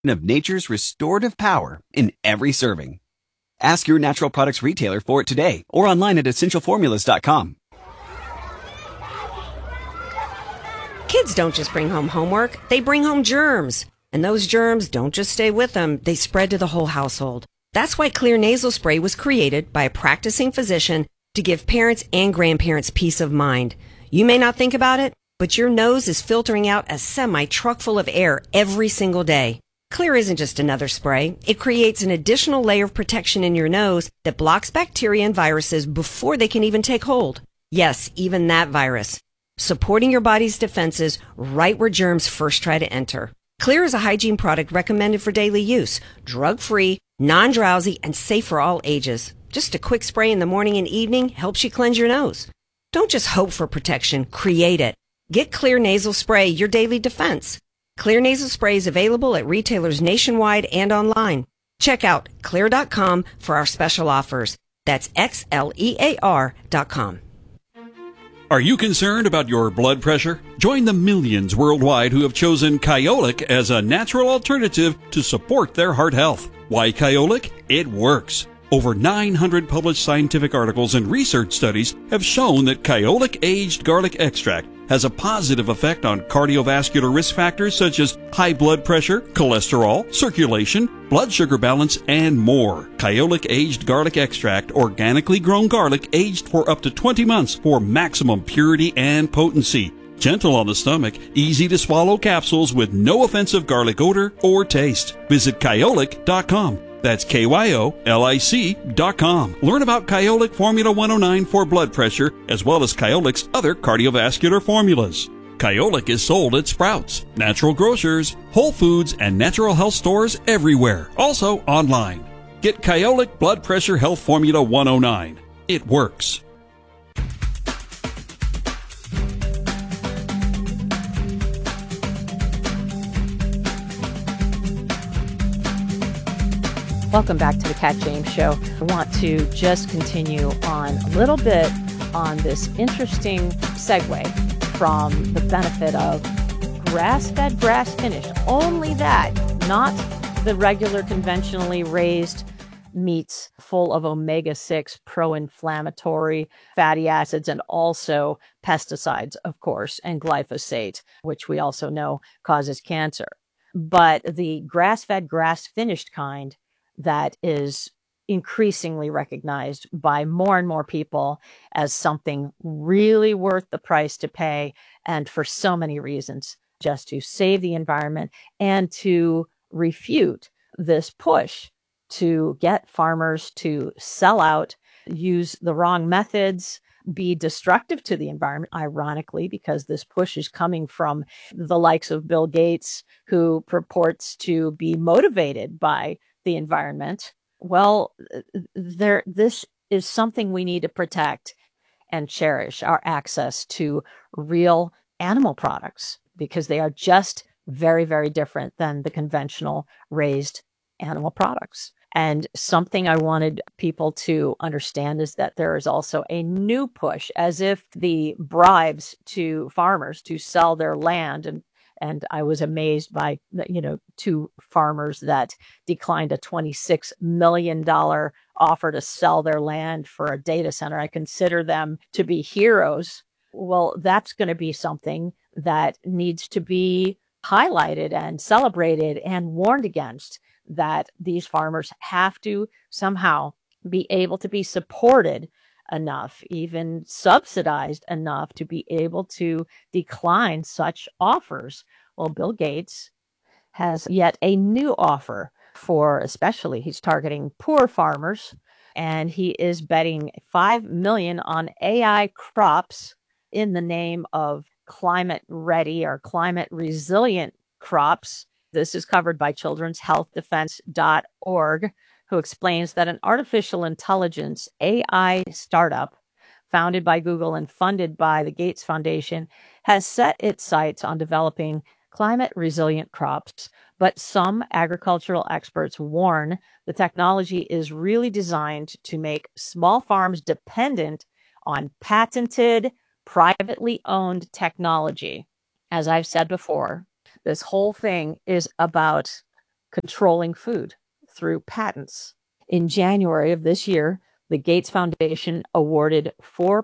of nature's restorative power in every serving. Ask your natural products retailer for it today or online at essentialformulas.com. Kids don't just bring home homework, they bring home germs. And those germs don't just stay with them, they spread to the whole household. That's why Xlear nasal spray was created by a practicing physician to give parents and grandparents peace of mind. You may not think about it, but your nose is filtering out a semi-truck full of air every single day. Xlear isn't just another spray. It creates an additional layer of protection in your nose that blocks bacteria and viruses before they can even take hold. Yes, even that virus. Supporting your body's defenses right where germs first try to enter. Xlear is a hygiene product recommended for daily use, drug-free, non-drowsy, and safe for all ages. Just a quick spray in the morning and evening helps you cleanse your nose. Don't just hope for protection, create it. Get Xlear nasal spray, your daily defense. Xlear nasal spray is available at retailers nationwide and online. Check out xlear.com for our special offers. That's xlear.com. Are you concerned about your blood pressure? Join the millions worldwide who have chosen Kyolic as a natural alternative to support their heart health. Why Kyolic? It works. Over 900 published scientific articles and research studies have shown that Kyolic aged garlic extract has a positive effect on cardiovascular risk factors such as high blood pressure, cholesterol, circulation, blood sugar balance, and more. Kyolic aged garlic extract, organically grown garlic aged for up to 20 months for maximum purity and potency. Gentle on the stomach, easy to swallow capsules with no offensive garlic odor or taste. Visit Kyolic.com. That's KYOLIC.com. Learn about Kyolic Formula 109 for blood pressure, as well as Kyolic's other cardiovascular formulas. Kyolic is sold at Sprouts, Natural Grocers, Whole Foods, and natural health stores everywhere. Also online. Get Kyolic Blood Pressure Health Formula 109. It works. Welcome back to the Kat James Show. I want to just continue on a little bit on this interesting segue from the benefit of grass-fed, grass-finished. Only that, not the regular conventionally raised meats full of omega-6 pro-inflammatory fatty acids and also pesticides, of course, and glyphosate, which we also know causes cancer. But the grass-fed, grass-finished kind that is increasingly recognized by more and more people as something really worth the price to pay, and for so many reasons, just to save the environment and to refute this push to get farmers to sell out, use the wrong methods, be destructive to the environment, ironically, because this push is coming from the likes of Bill Gates, who purports to be motivated by the environment. Well, this is something we need to protect and cherish, our access to real animal products, because they are just very, very different than the conventional raised animal products. And something I wanted people to understand is that there is also a new push, as if the bribes to farmers to sell their land, and I was amazed by, two farmers that declined a $26 million offer to sell their land for a data center. I consider them to be heroes. Well, that's going to be something that needs to be highlighted and celebrated and warned against, that these farmers have to somehow be able to be supported enough, even subsidized enough, to be able to decline such offers. Well, Bill Gates has yet a new offer for, especially, he's targeting poor farmers, and he is betting $5 million on AI crops in the name of climate ready or climate resilient crops. This is covered by children'shealthdefense.org, who explains that an artificial intelligence AI startup founded by Google and funded by the Gates Foundation has set its sights on developing climate resilient crops. But some agricultural experts warn the technology is really designed to make small farms dependent on patented, privately owned technology. As I've said before, this whole thing is about controlling food through patents. In January of this year, the Gates Foundation awarded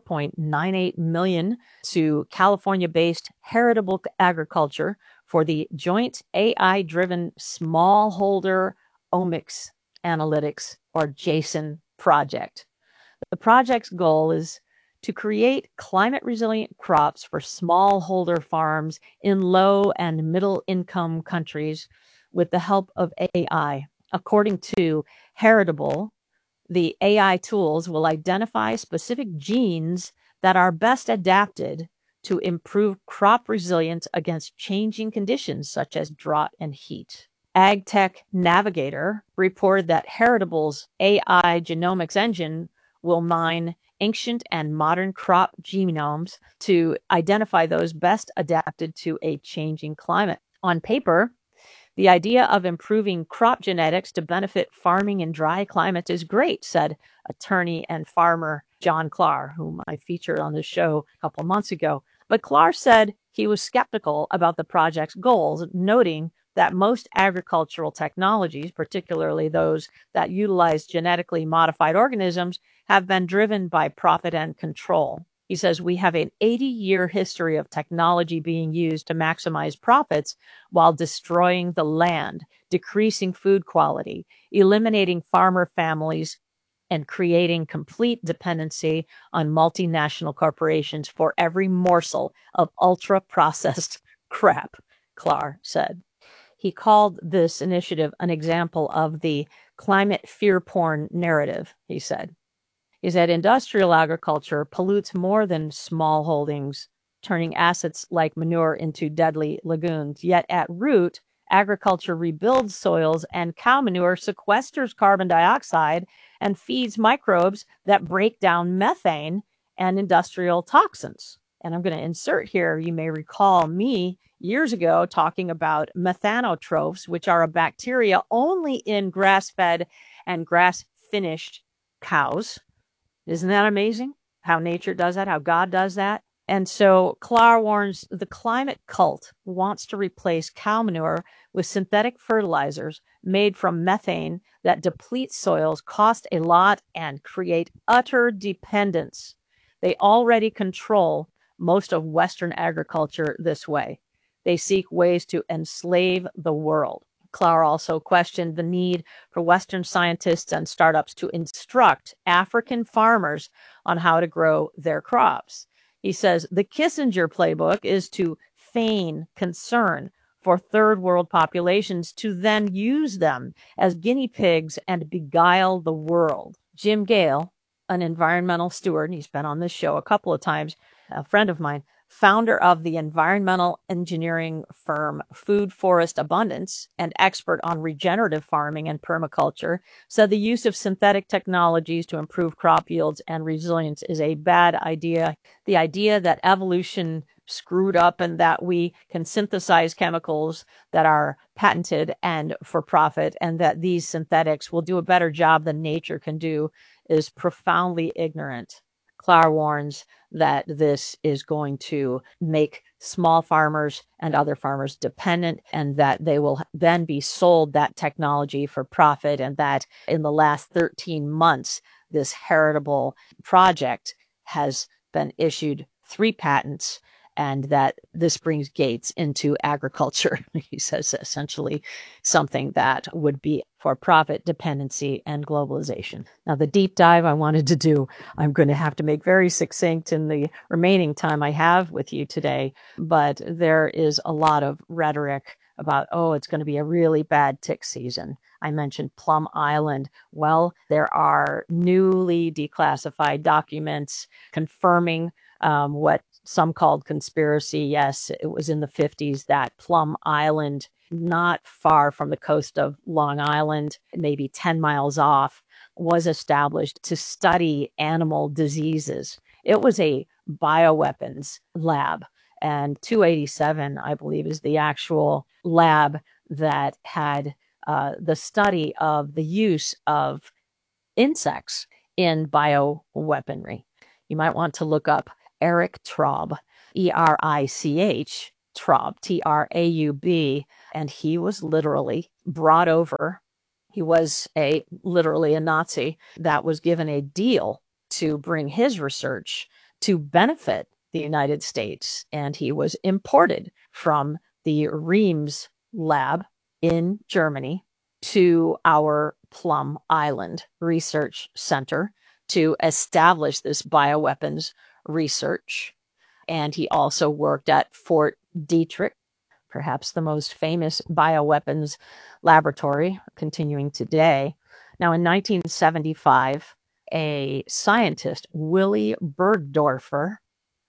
$4.98 million to California-based Heritable Agriculture for the Joint AI-Driven Smallholder Omics Analytics, or JASON project. The project's goal is to create climate-resilient crops for smallholder farms in low and middle-income countries with the help of AI. According to Heritable, the AI tools will identify specific genes that are best adapted to improve crop resilience against changing conditions such as drought and heat. AgTech Navigator reported that Heritable's AI genomics engine will mine ancient and modern crop genomes to identify those best adapted to a changing climate. On paper, the idea of improving crop genetics to benefit farming in dry climates is great, said attorney and farmer John Klar, whom I featured on the show a couple of months ago. But Klar said he was skeptical about the project's goals, noting that most agricultural technologies, particularly those that utilize genetically modified organisms, have been driven by profit and control. He says, we have an 80-year history of technology being used to maximize profits while destroying the land, decreasing food quality, eliminating farmer families, and creating complete dependency on multinational corporations for every morsel of ultra-processed crap, Klar said. He called this initiative an example of the climate fear porn narrative, he said. He said industrial agriculture pollutes more than small holdings, turning assets like manure into deadly lagoons. Yet at root, agriculture rebuilds soils, and cow manure sequesters carbon dioxide and feeds microbes that break down methane and industrial toxins. And I'm going to insert here, you may recall me years ago talking about methanotrophs, which are a bacteria only in grass-fed and grass-finished cows. Isn't that amazing? How nature does that, how God does that. And so Klar warns the climate cult wants to replace cow manure with synthetic fertilizers made from methane that deplete soils, cost a lot, and create utter dependence. They already control most of Western agriculture this way. They seek ways to enslave the world. Klar also questioned the need for Western scientists and startups to instruct African farmers on how to grow their crops. He says the Kissinger playbook is to feign concern for third world populations to then use them as guinea pigs and beguile the world. Jim Gale, an environmental steward, he's been on this show a couple of times, a friend of mine, founder of the environmental engineering firm Food Forest Abundance and expert on regenerative farming and permaculture, said the use of synthetic technologies to improve crop yields and resilience is a bad idea. The idea that evolution screwed up and that we can synthesize chemicals that are patented and for profit and that these synthetics will do a better job than nature can do is profoundly ignorant. Klar warns that this is going to make small farmers and other farmers dependent and that they will then be sold that technology for profit, and that in the last 13 months, this Heritable project has been issued 3 patents, and that this brings Gates into agriculture. He says essentially something that would be for profit, dependency, and globalization. Now, the deep dive I wanted to do, I'm going to have to make very succinct in the remaining time I have with you today, but there is a lot of rhetoric about, it's going to be a really bad tick season. I mentioned Plum Island. Well, there are newly declassified documents confirming what some called conspiracy. Yes, it was in the 50s that Plum Island, not far from the coast of Long Island, maybe 10 miles off, was established to study animal diseases. It was a bioweapons lab. And 287, I believe, is the actual lab that had the study of the use of insects in bioweaponry. You might want to look up Eric Traub, ERICH Traub, Traub, and he was literally brought over. He was literally a Nazi that was given a deal to bring his research to benefit the United States, and he was imported from the Reims lab in Germany to our Plum Island Research Center to establish this bioweapons research. And he also worked at Fort Detrick, perhaps the most famous bioweapons laboratory continuing today. Now, in 1975, a scientist, Willy Bergdorfer,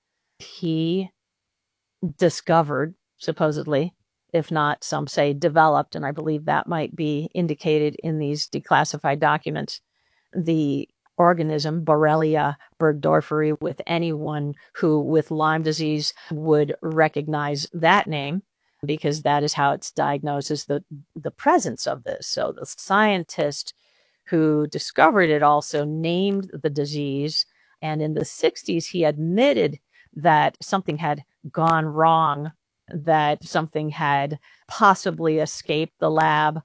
he discovered, supposedly, if not, some say developed, and I believe that might be indicated in these declassified documents, the organism Borrelia burgdorferi, with anyone who with Lyme disease would recognize that name, because that is how it's diagnosed, as the presence of this. So the scientist who discovered it also named the disease, and in the 60s he admitted that something had gone wrong, that something had possibly escaped the lab.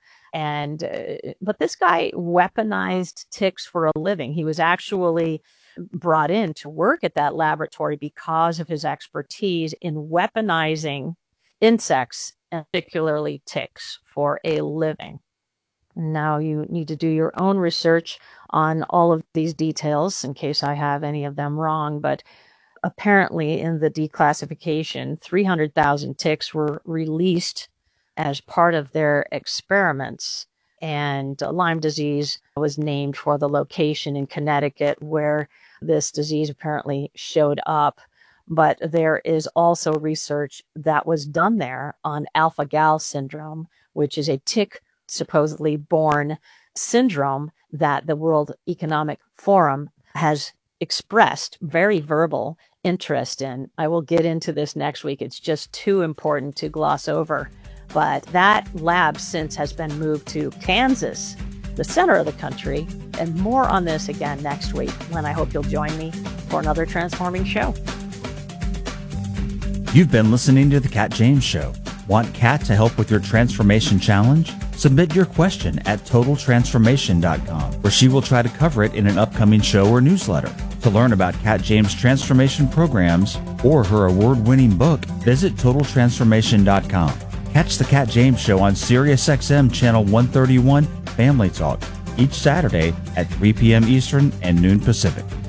But this guy weaponized ticks for a living. He was actually brought in to work at that laboratory because of his expertise in weaponizing insects, and particularly ticks, for a living. Now you need to do your own research on all of these details in case I have any of them wrong, but apparently in the declassification, 300,000 ticks were released as part of their experiments, and Lyme disease was named for the location in Connecticut where this disease apparently showed up. But there is also research that was done there on alpha-gal syndrome, which is a tick supposedly born syndrome that the World Economic Forum has expressed very verbal interest in. I will get into this next week. It's just too important to gloss over. But that lab since has been moved to Kansas, the center of the country, and more on this again next week, when I hope you'll join me for another transforming show. You've been listening to The Kat James Show. Want Kat to help with your transformation challenge? Submit your question at TotalTransformation.com, where she will try to cover it in an upcoming show or newsletter. To learn about Kat James' transformation programs or her award-winning book, visit TotalTransformation.com. Catch The Kat James Show on SiriusXM Channel 131 Family Talk each Saturday at 3 p.m. Eastern and noon Pacific.